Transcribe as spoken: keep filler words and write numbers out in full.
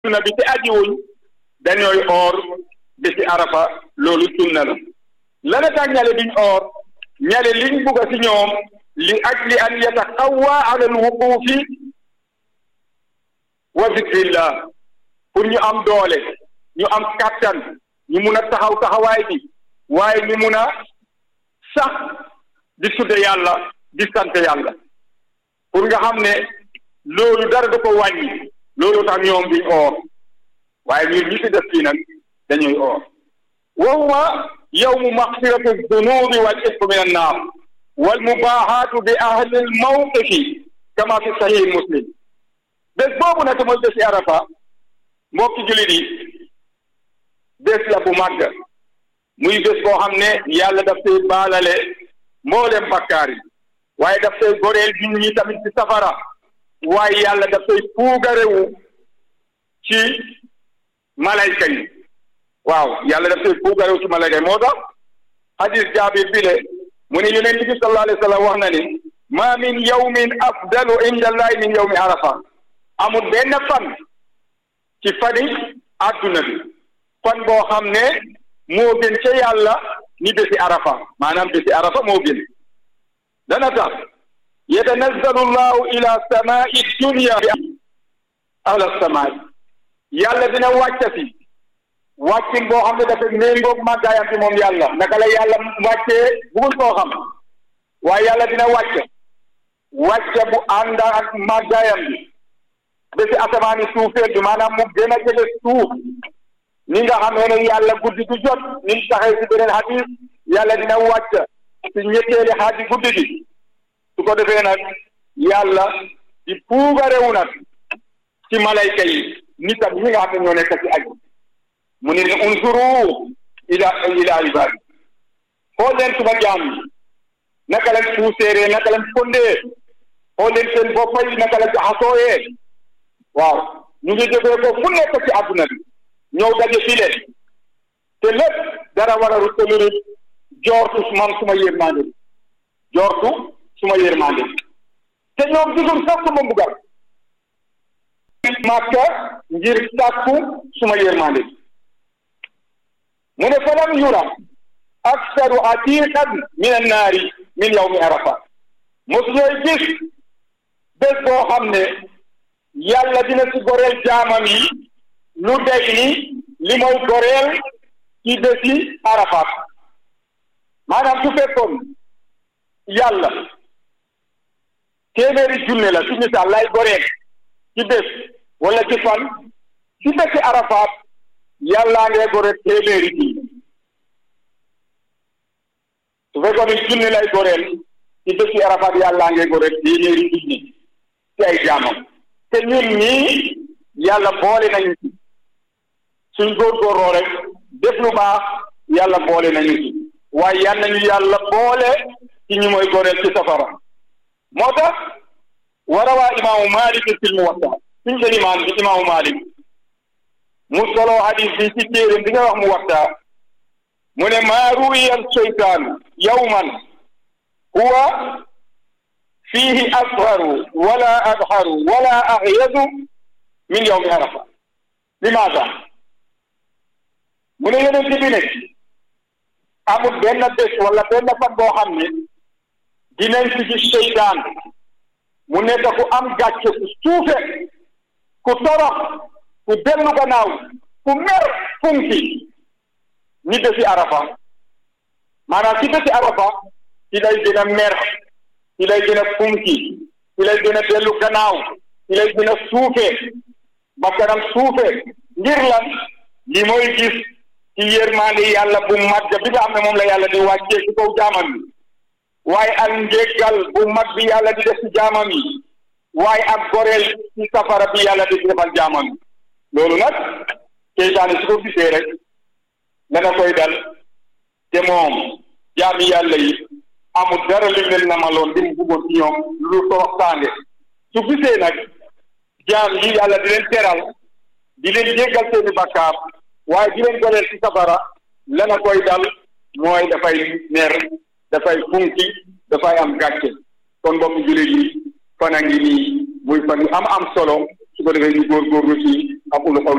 sunna bi ci aji wuñ dañooy oor bési arafa loolu sunna la lana tax ñale duñ oor ñale liñ bugga ci ñoom li ajli an yataxawwa ala alwuqufi wa zikrillah pour ñu am doole ñu am kattan ñu mun a taxaw taxawaay bi waaye ñu mun a sax di tudde yàlla di sant yàlla pour nga xam ne loolu dara da ko wàññi loolu tax ñoom duñ oor waaye ñun ñi ci def fii nag dañuy oor wa huwa yawmu maxfirati dunubi wal ismi min annaar wal mubaahaatu bi ahli al mawqifi kama fi sahih muslim bés boobu nag mooy bési arafa mbokki jullit yi bés la bu màgg muy bés boo xam ne yàlla daf koy baalale mboolem bakkaar yi waaye daf koy goreel nit ñi tamit ci safara waaye yàlla daf koy puugarewu ci malayka yi waaw yàlla daf koy puugarewu ci malayka yi moo tax hadis jaabir bi le mu ne yonent bi sallallahu alayhi wa sallam wax na ni ma min yawmin afdalu inda allahi min yawmi arafa amul benn fan ci fani adduna bi fan boo xam ne moo gën ca yàlla ni bési arafa maanaam bési arafa moo gën dana tax yatanazzalu llahu ila samai dunya bi ala samai yàlla dina wàcca si wàccin boo xam ne dafa méngoog màggaayam bi moom yàlla naka la yàlla wàccee bugul koo xam waaye yàlla dina wàcce wàcce bu ànd ak màggaayam bi bési asamaani suufeel bi maanaam mu gën a jege suuf ni nga xamee ne yàlla guddi du jot ni mu taxee si beneen hadis yàlla dina wàcc si ñetteeli xaaji guddi gi su ko defee nag yàlla di puugarewu nag ci malayka yi nitam ñi nga xam ne ñoo nekk ci aj mu ne ne unzuru ila ila ibadi xool leen suma jaam yi naka lañ puuseeree naka lañ fondee xool leen seen boppa yi naka lañ jaxasooyee waaw ñu ngi jógee ko fu nekk ci àdduna bi ñëw daje fii leen te lépp dara war a rutaluru joortu man suma yërmande joortu suma yërmande te ñoom gisul sax suma mbugal Makka ngir sàkku suma yërmande mu ne falam yura aksaru atiqan min annaari min yawmi arafa mosu ñooy gis bés boo xam ne yàlla dina ci goreel jaamam yi lu day ni li mooy goreel ci bési arafat maanaam su fekkoon yàlla téeméeri junne la ci misaal lay goreel ci bés wala ci fan ci bési arafat yàllaa ngee goreel téeméeri ji su fekkoon junne lay goreel ci bési arafat yàllaa ngee goreel téeméeri junne ci ay jaamam te ñun ñii yàlla boole nañu ci suñ góorgóorloo rek def lu baax yàlla boole nañu ci waaye yal nañu yàlla boole ci ñu mooy goreel ci safara moo tax warawaa imaamu Maalik fil Muwatta suñ seen imaam bi imaamu Maalik mu solo hadis bi ci téeréem bi nga wax Muwatta mu ne maa ruwiya seytaan yawman huwa fiihi asharu wala adharu wala ahyadu min yawmi arafa limaada mu ne yeneen ci bi ne amul benn bés wala benn fan boo xam ne dinañ ci gis seytaan mu nekk ku am gàcce ku suufe ku torox ku dellu gannaaw ku mer funki ni bési arafa maanaam ci bési arafa ci lay gën a mer ci lay gën a funki ci lay gën a dellu gannaaw ci lay gën a suufe bakkanam suufe ngir lan li mooy gis ci yërmande yàlla bu mag bi nga xam ne moom la yàlla di wàccee ci kaw jaamam yi waaye ak njéggal bu mag bi yàlla di def ci jaamam yi waaye ak goreel ci safara bi yàlla di defal jaamam yi loolu nag seytaane su ko gisee rek dana koy dal te moom jaami yàlla yi amul dara li leen namaloon di mu bëggoon ci ñoom lu toroxtaange su gisee nag jaam yi yàlla di leen teral di leen jéggal seeni bakkaar waaye di leen goleel ci safara lana koy dal mooy dafay mer dafay funki dafay am gàcce kon mbokk jullit yi fan a ngi nii muy fan yu am am solo su ko defee ñu góorgóorlu ci aqulu qawli